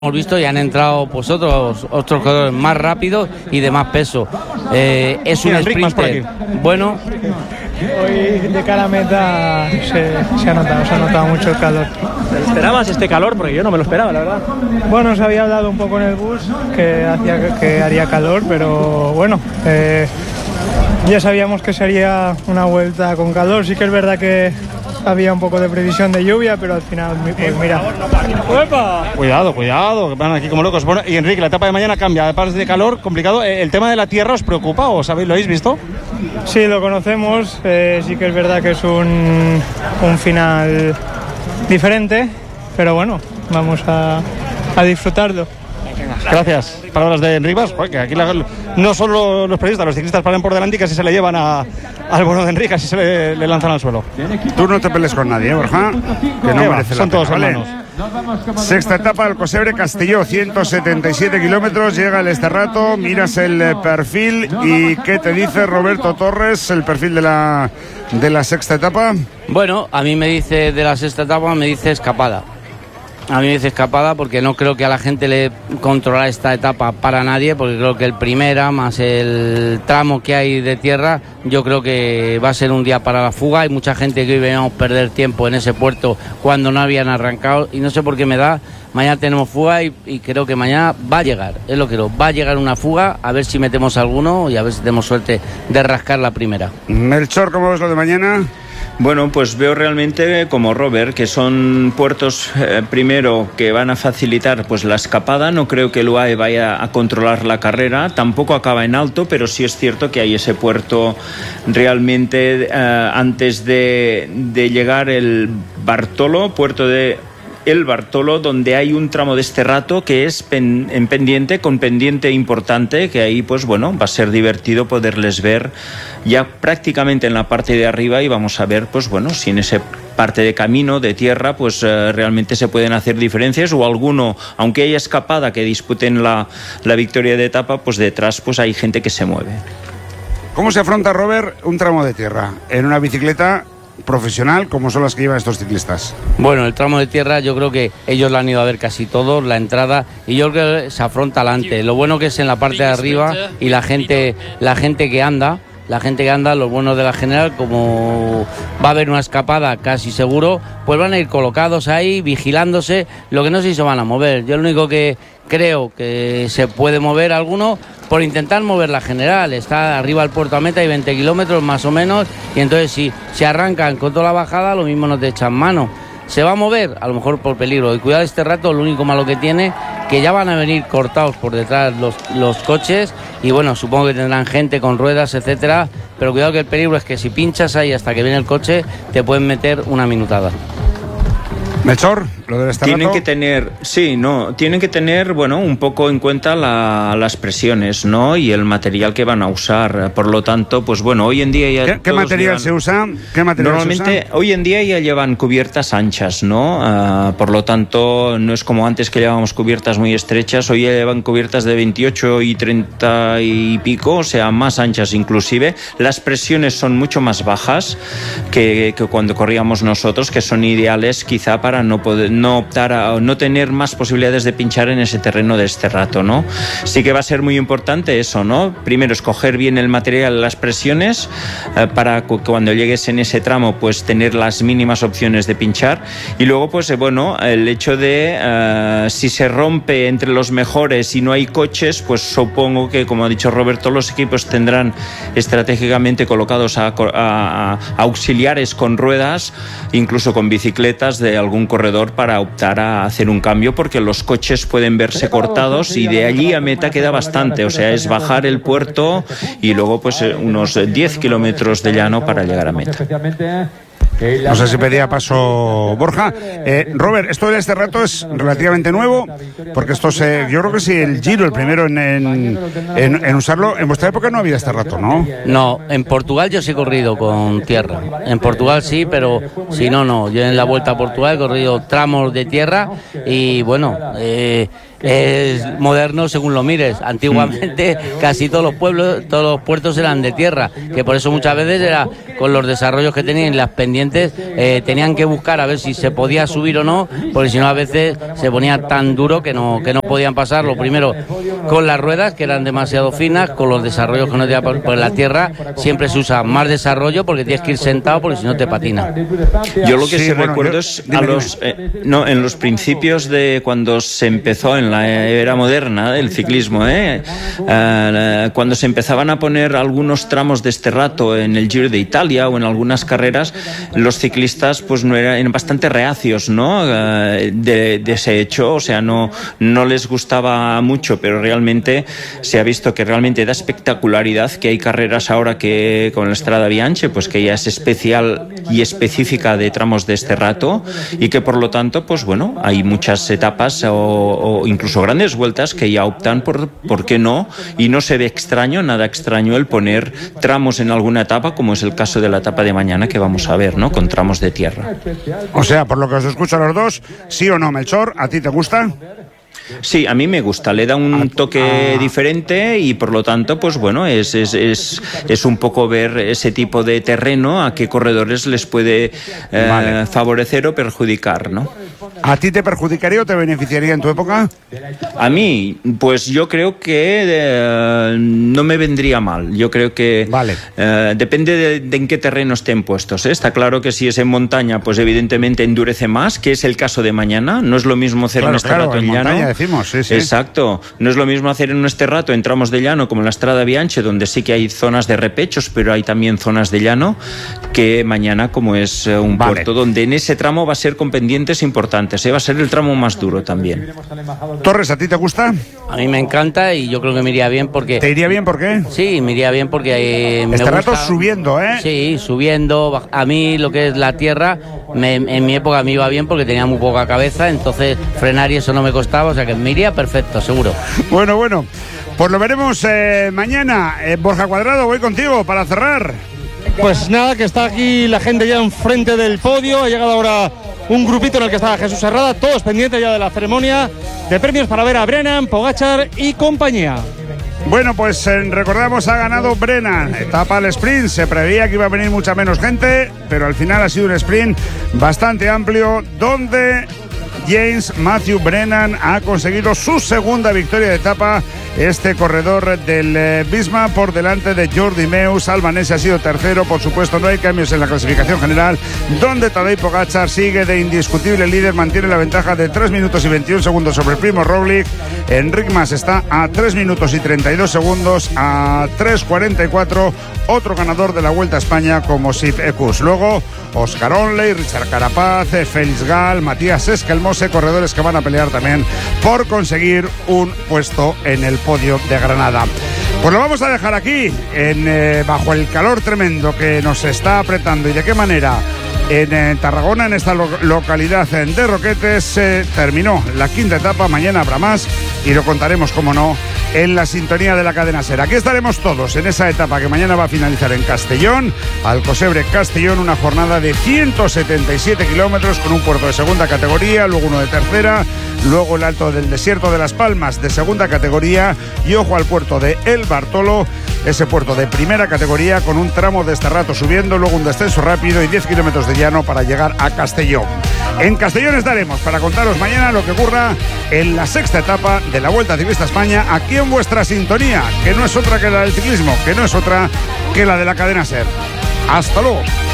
Hemos visto y han entrado pues otros corredores más rápidos y de más peso. Es un sprinter bueno. Hoy de cara a meta se ha notado mucho el calor. ¿Esperabas este calor? Porque yo no me lo esperaba, la verdad. Bueno, se había hablado un poco en el bus que haría calor, pero bueno, ya sabíamos que sería una vuelta con calor. Sí que es verdad que había un poco de previsión de lluvia, pero al final, pues mira. Cuidado, que van aquí como locos. Bueno, y Enrique, la etapa de mañana cambia, además de calor, complicado. ¿El tema de la tierra os preocupa o lo habéis visto? Sí, lo conocemos. Sí que es verdad que es un final diferente, pero bueno, vamos a disfrutarlo. Gracias. Palabras de Enrique, que aquí no solo los periodistas, los ciclistas paran por delante y casi se le llevan al bueno de Enrique, así se le lanzan al suelo. Tú no te pelees con nadie, Borja, que no merece la son pena, todos ¿vale? hermanos. Sexta etapa del Cosebre Castelló, 177 kilómetros, llega el Esterrato, miras el perfil y ¿qué te dice Roberto Torres, el perfil de la sexta etapa? Bueno, a mí me dice de la sexta etapa, me dice escapada. A mí me dice escapada porque no creo que a la gente le controlar esta etapa para nadie, porque creo que el primera más el tramo que hay de tierra, yo creo que va a ser un día para la fuga. Hay mucha gente que hoy veníamos a perder tiempo en ese puerto cuando no habían arrancado y no sé por qué me da. Mañana tenemos fuga y creo que mañana va a llegar, es lo que creo, va a llegar una fuga, a ver si metemos alguno y a ver si tenemos suerte de rascar la primera. Melchor, ¿cómo ves lo de mañana? Bueno, pues veo realmente como Robert que son puertos primero que van a facilitar pues la escapada. No creo que el UAE vaya a controlar la carrera, tampoco acaba en alto, pero sí es cierto que hay ese puerto realmente antes de llegar el Bartolo, puerto de el Bartolo, donde hay un tramo de Esterrato que es en pendiente, con pendiente importante, que ahí pues bueno, va a ser divertido poderles ver ya prácticamente en la parte de arriba y vamos a ver pues bueno, si en esa parte de camino, de tierra, pues realmente se pueden hacer diferencias o alguno, aunque haya escapada que disputen la victoria de etapa, pues detrás pues hay gente que se mueve. ¿Cómo se afronta, Robert, un tramo de tierra en una bicicleta profesional como son las que llevan estos ciclistas? Bueno, el tramo de tierra yo creo que ellos la han ido a ver casi todos, la entrada, y yo creo que se afronta adelante. Lo bueno que es en la parte de arriba y la gente que anda, lo bueno de la general, como va a haber una escapada casi seguro, pues van a ir colocados ahí, vigilándose. Lo que no sé si se van a mover. Yo lo único que creo que se puede mover alguno por intentar mover la general. Está arriba del puerto a meta, hay 20 kilómetros más o menos, y entonces si se arrancan con toda la bajada, lo mismo no te echan mano. Se va a mover, a lo mejor por peligro. Y cuidado este rato, lo único malo que tiene, que ya van a venir cortados por detrás los coches, y bueno, supongo que tendrán gente con ruedas, etcétera, pero cuidado que el peligro es que si pinchas ahí hasta que viene el coche, te pueden meter una minutada. Melchor, lo del Esterrato. Tienen que tener, bueno, un poco en cuenta las presiones, ¿no? Y el material que van a usar. Por lo tanto, pues bueno, hoy en día ya ¿Qué material se usa? Normalmente, hoy en día ya llevan cubiertas anchas, ¿no? Por lo tanto, no es como antes que llevábamos cubiertas muy estrechas. Hoy ya llevan cubiertas de 28 y 30 y pico, o sea, más anchas inclusive. Las presiones son mucho más bajas que cuando corríamos nosotros, que son ideales quizá para no optar a no tener más posibilidades de pinchar en ese terreno de Esterrato, ¿no? Sí que va a ser muy importante eso, ¿no? Primero, escoger bien el material, las presiones, para que cuando llegues en ese tramo, pues tener las mínimas opciones de pinchar. Y luego, pues bueno, el hecho de si se rompe entre los mejores y no hay coches, pues supongo que, como ha dicho Roberto, los equipos tendrán estratégicamente colocados a auxiliares con ruedas, incluso con bicicletas de algún corredor, para optar a hacer un cambio, porque los coches pueden verse cortados y de allí a meta queda bastante, o sea, es bajar el puerto y luego pues unos 10 kilómetros de llano para llegar a meta. No sé si pedía paso Borja. Robert, esto de este rato es relativamente nuevo, porque esto yo creo que sí, el Giro, el primero en usarlo. En vuestra época no había este rato, ¿no? No, en Portugal yo sí he corrido con tierra. En Portugal sí, pero si no. Yo en la Vuelta a Portugal he corrido tramos de tierra y bueno, es moderno según lo mires. Antiguamente casi todos los puertos eran de tierra, que por eso muchas veces era con los desarrollos que tenían las pendientes, tenían que buscar a ver si se podía subir o no, porque si no a veces se ponía tan duro que no podían pasar. Lo primero con las ruedas, que eran demasiado finas, con los desarrollos que no tenía por la tierra, siempre se usa más desarrollo porque tienes que ir sentado, porque si no te patina. Yo lo que sí recuerdo es en los principios de cuando se empezó en la era moderna del ciclismo, cuando se empezaban a poner algunos tramos de este rato en el Giro de Italia o en algunas carreras, los ciclistas pues no eran bastante reacios, ¿no? de ese hecho, o sea, no les gustaba mucho, pero realmente se ha visto que realmente da espectacularidad, que hay carreras ahora que con la Strada Bianche, pues que ya es especial y específica de tramos de este rato, y que por lo tanto, pues bueno, hay muchas etapas o incluso grandes vueltas que ya optan por qué no, y no se ve nada extraño el poner tramos en alguna etapa, como es el caso de la etapa de mañana que vamos a ver, ¿no? Con tramos de tierra. O sea, por lo que os escucho a los dos, ¿sí o no, Melchor? ¿A ti te gusta? Sí, a mí me gusta, le da un toque diferente y por lo tanto, pues bueno, es un poco ver ese tipo de terreno, a qué corredores les puede favorecer o perjudicar, ¿no? ¿A ti te perjudicaría o te beneficiaría en tu época? A mí, pues yo creo que no me vendría mal. Yo creo que depende de en qué terreno estén puestos, ¿eh? Está claro que si es en montaña, pues evidentemente endurece más, que es el caso de mañana. No es lo mismo hacer un esterrato en llano. Decimos, sí. Exacto. No es lo mismo hacer en un esterrato en tramos de llano como en la Strada Bianche, donde sí que hay zonas de repechos, pero hay también zonas de llano, que mañana, como es un puerto donde en ese tramo va a ser con pendientes importantes, va a ser el tramo más duro también. Torres, ¿a ti te gusta? A mí me encanta y yo creo que me iría bien porque... ¿Te iría bien por qué? Sí, me iría bien porque me este gusta... rato subiendo, ¿eh? Sí, subiendo. A mí lo que es la tierra, en mi época me iba bien porque tenía muy poca cabeza, entonces frenar y eso no me costaba, o sea que me iría perfecto, seguro. Bueno, pues lo veremos mañana. Borja Cuadrado, voy contigo para cerrar. Pues nada, que está aquí la gente ya enfrente del podio. Ha llegado ahora un grupito en el que está Jesús Herrada, todos pendientes ya de la ceremonia de premios para ver a Brennan, Pogačar y compañía. Bueno, pues recordamos, ha ganado Brennan, etapa al sprint. Se preveía que iba a venir mucha menos gente, pero al final ha sido un sprint bastante amplio, donde James Matthew Brennan ha conseguido su segunda victoria de etapa. Este corredor del Visma por delante de Jordi Meus. Albanese ha sido tercero. Por supuesto, no hay cambios en la clasificación general, donde Tadej Pogačar sigue de indiscutible líder, mantiene la ventaja de 3 minutos y 21 segundos sobre Primož Roglič. Enric Mas está a 3 minutos y 32 segundos, a 3.44 otro ganador de la Vuelta a España como Sif Ekus. Luego Oscar Onley, Richard Carapaz, Félix Gall, Matías Esquelmose, corredores que van a pelear también por conseguir un puesto en el podio de Granada. Pues lo vamos a dejar aquí, bajo el calor tremendo que nos está apretando. ¿Y de qué manera? En Tarragona, en esta localidad de Roquetes, terminó la quinta etapa. Mañana habrá más y lo contaremos, como no, en la sintonía de la cadena SER. Aquí estaremos todos en esa etapa que mañana va a finalizar en Castellón, Alcosebre Castellón, una jornada de 177 kilómetros con un puerto de segunda categoría, luego uno de tercera, luego el Alto del Desierto de Las Palmas de segunda categoría y ojo al puerto de El Bartolo, ese puerto de primera categoría con un tramo de este rato subiendo, luego un descenso rápido y 10 kilómetros de llano para llegar a Castellón. En Castellón estaremos para contaros mañana lo que ocurra en la sexta etapa de la Vuelta Ciclista a España, aquí en vuestra sintonía, que no es otra que la del ciclismo, que no es otra que la de la cadena SER. Hasta luego.